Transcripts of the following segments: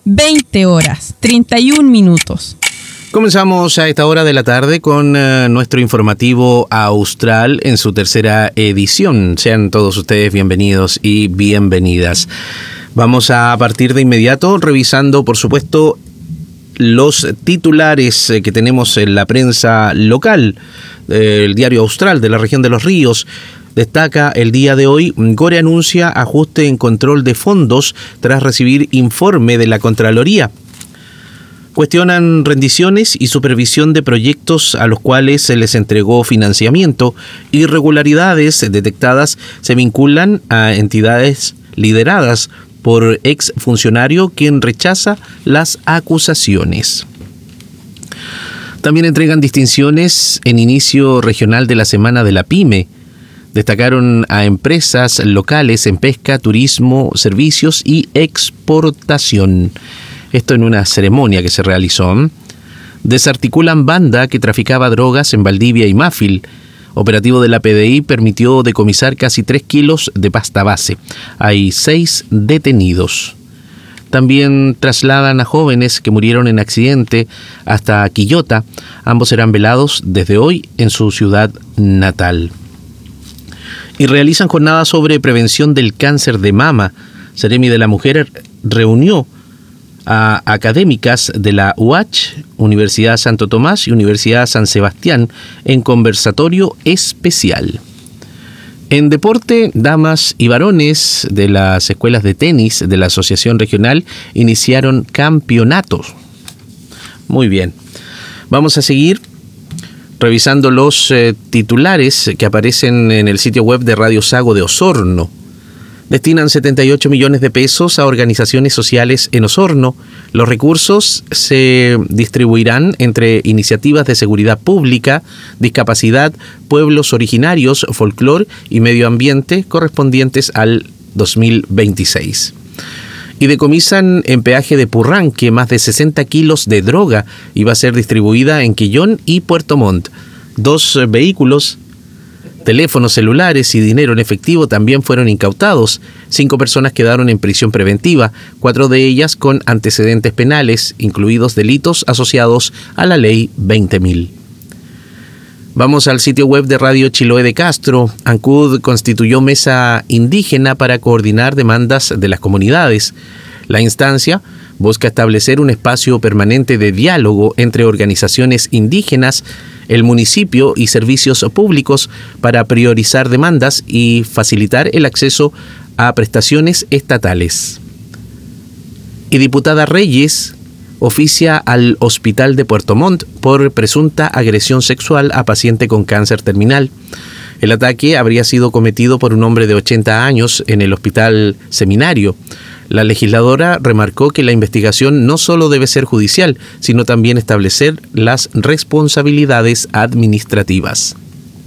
20 horas, 31 minutos. Comenzamos a esta hora de la tarde con nuestro informativo austral en su tercera edición. Sean todos ustedes bienvenidos y bienvenidas. Vamos a partir de inmediato revisando, por supuesto, los titulares que tenemos en la prensa local. El diario Austral de la región de Los Ríos destaca el día de hoy: Core anuncia ajuste en control de fondos tras recibir informe de la Contraloría. Cuestionan rendiciones y supervisión de proyectos a los cuales se les entregó financiamiento. Irregularidades detectadas se vinculan a entidades lideradas por exfuncionario quien rechaza las acusaciones. También entregan distinciones en inicio regional de la Semana de la Pyme. Destacaron a empresas locales en pesca, turismo, servicios y exportación. Esto en una ceremonia que se realizó. Desarticulan banda que traficaba drogas en Valdivia y Máfil. Operativo de la PDI permitió decomisar casi 3 kilos de pasta base. Hay 6 detenidos. También trasladan a jóvenes que murieron en accidente hasta Quillota. Ambos serán velados desde hoy en su ciudad natal. Y realizan jornadas sobre prevención del cáncer de mama. Seremi de la Mujer reunió a académicas de la UACH, Universidad Santo Tomás y Universidad San Sebastián en conversatorio especial. En deporte, damas y varones de las escuelas de tenis de la Asociación Regional iniciaron campeonatos. Muy bien. Vamos a seguir revisando los titulares que aparecen en el sitio web de Radio Sago de Osorno. Destinan 78 millones de pesos a organizaciones sociales en Osorno. Los recursos se distribuirán entre iniciativas de seguridad pública, discapacidad, pueblos originarios, folclor y medio ambiente correspondientes al 2026. Y decomisan en peaje de Purranque más de 60 kilos de droga y va a ser distribuida en Quillón y Puerto Montt. 2 vehículos, teléfonos celulares y dinero en efectivo también fueron incautados. 5 personas quedaron en prisión preventiva, 4 de ellas con antecedentes penales, incluidos delitos asociados a la ley 20.000. Vamos al sitio web de Radio Chiloé de Castro. ANCUD constituyó mesa indígena para coordinar demandas de las comunidades. La instancia busca establecer un espacio permanente de diálogo entre organizaciones indígenas, el municipio y servicios públicos para priorizar demandas y facilitar el acceso a prestaciones estatales. Y diputada Reyes oficia al Hospital de Puerto Montt por presunta agresión sexual a paciente con cáncer terminal. El ataque habría sido cometido por un hombre de 80 años en el Hospital Seminario. La legisladora remarcó que la investigación no solo debe ser judicial, sino también establecer las responsabilidades administrativas.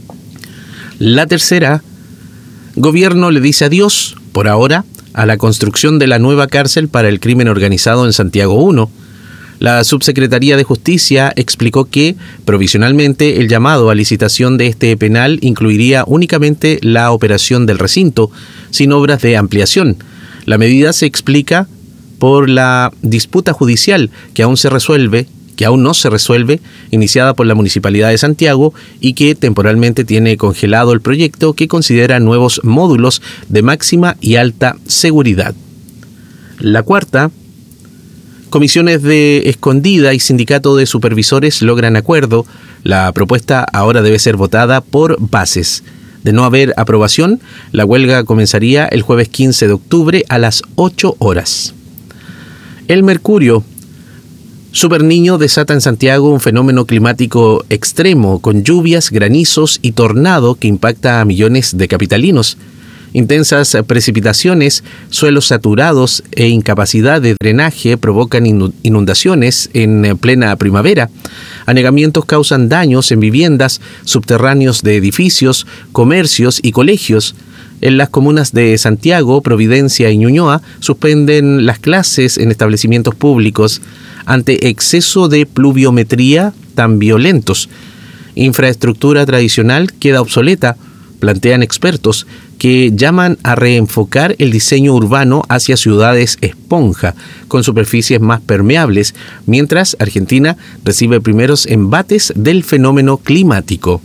La tercera, gobierno le dice adiós, por ahora, a la construcción de la nueva cárcel para el crimen organizado en Santiago 1. La Subsecretaría de Justicia explicó que, provisionalmente, el llamado a licitación de este penal incluiría únicamente la operación del recinto, sin obras de ampliación. La medida se explica por la disputa judicial que aún no se resuelve, iniciada por la Municipalidad de Santiago y que temporalmente tiene congelado el proyecto que considera nuevos módulos de máxima y alta seguridad. La cuarta, comisiones de Escondida y sindicato de supervisores logran acuerdo. La propuesta ahora debe ser votada por bases. De no haber aprobación, la huelga comenzaría el jueves 15 de octubre a las 8 horas. El Mercurio. Superniño desata en Santiago un fenómeno climático extremo con lluvias, granizos y tornado que impacta a millones de capitalinos. Intensas precipitaciones, suelos saturados e incapacidad de drenaje provocan inundaciones en plena primavera. Anegamientos causan daños en viviendas, subterráneos de edificios, comercios y colegios. En las comunas de Santiago, Providencia y Ñuñoa suspenden las clases en establecimientos públicos ante exceso de pluviometría tan violentos. Infraestructura tradicional queda obsoleta, plantean expertos. que llaman a reenfocar el diseño urbano hacia ciudades esponja, con superficies más permeables, mientras Argentina recibe primeros embates del fenómeno climático.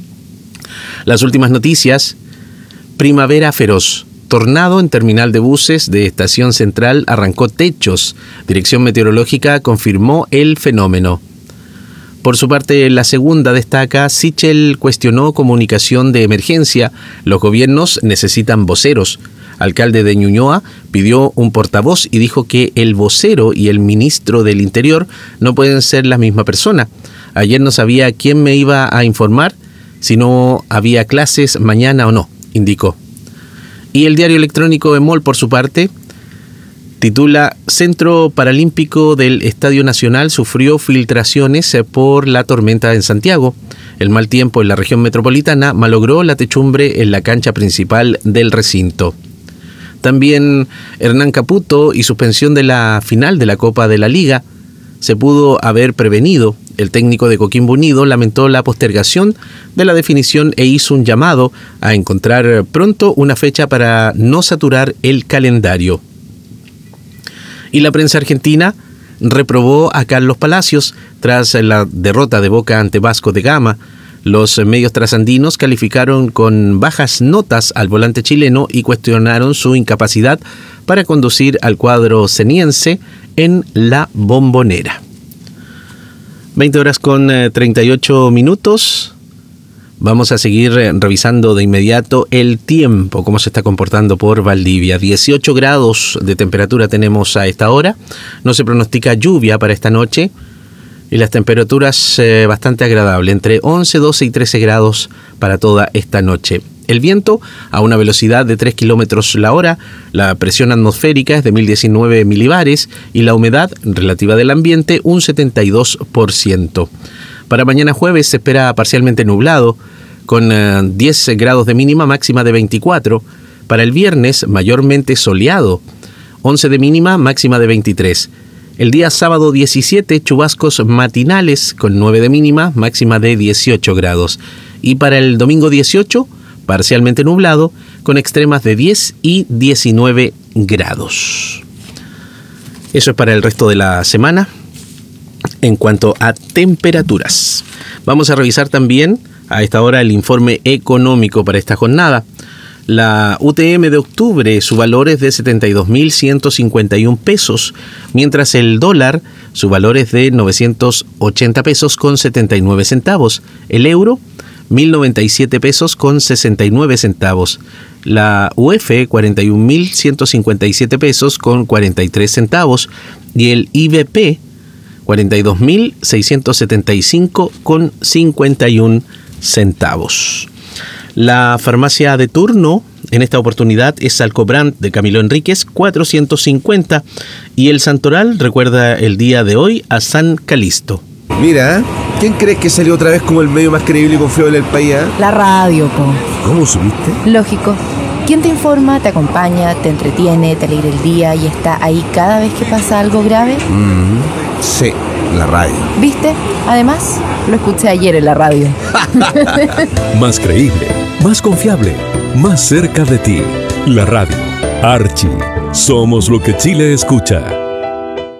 Las últimas noticias: primavera feroz. Tornado en terminal de buses de Estación Central arrancó techos. Dirección Meteorológica confirmó el fenómeno. Por su parte, la segunda destaca: Sichel cuestionó comunicación de emergencia. Los gobiernos necesitan voceros. Alcalde de Ñuñoa pidió un portavoz y dijo que el vocero y el ministro del Interior no pueden ser la misma persona. Ayer no sabía quién me iba a informar si no había clases mañana o no, indicó. Y el diario electrónico EMOL, por su parte, titula: Centro Paralímpico del Estadio Nacional sufrió filtraciones por la tormenta en Santiago. El mal tiempo en la región metropolitana malogró la techumbre en la cancha principal del recinto. También Hernán Caputo y suspensión de la final de la Copa de la Liga. Se pudo haber prevenido. El técnico de Coquimbo Unido lamentó la postergación de la definición e hizo un llamado a encontrar pronto una fecha para no saturar el calendario. Y la prensa argentina reprobó a Carlos Palacios tras la derrota de Boca ante Vasco da Gama. Los medios trasandinos calificaron con bajas notas al volante chileno y cuestionaron su incapacidad para conducir al cuadro ceniense en la Bombonera. 20 horas con 38 minutos. Vamos a seguir revisando de inmediato el tiempo, cómo se está comportando por Valdivia. 18 grados de temperatura tenemos a esta hora. No se pronostica lluvia para esta noche. Y las temperaturas bastante agradables, entre 11, 12 y 13 grados para toda esta noche. El viento a una velocidad de 3 kilómetros la hora, la presión atmosférica es de 1019 milibares y la humedad relativa del ambiente un 72%. Para mañana jueves se espera parcialmente nublado, con 10 grados de mínima, máxima de 24. Para el viernes mayormente soleado, 11 de mínima, máxima de 23. El día sábado 17, chubascos matinales con 9 de mínima, máxima de 18 grados. Y para el domingo 18, parcialmente nublado, con extremas de 10 y 19 grados. Eso es para el resto de la semana. En cuanto a temperaturas, vamos a revisar también a esta hora el informe económico para esta jornada. La UTM de octubre, su valor es de 72.151 pesos, mientras el dólar, su valor es de 980 pesos con 79 centavos. El euro, 1.097 pesos con 69 centavos. La UF, 41.157 pesos con 43 centavos. Y el IBP, 42.675 con 51 centavos. La farmacia de turno en esta oportunidad es Alcobrand de Camilo Enríquez, 450, y el Santoral recuerda el día de hoy a San Calisto. Mira, ¿quién crees que salió otra vez como el medio más creíble y confiable del país? La radio, po. ¿Cómo supiste? Lógico. ¿Quién te informa, te acompaña, te entretiene, te alegra el día y está ahí cada vez que pasa algo grave? Sí, la radio. ¿Viste? Además, lo escuché ayer en la radio. Más creíble, más confiable, más cerca de ti. La radio. Archie. Somos lo que Chile escucha.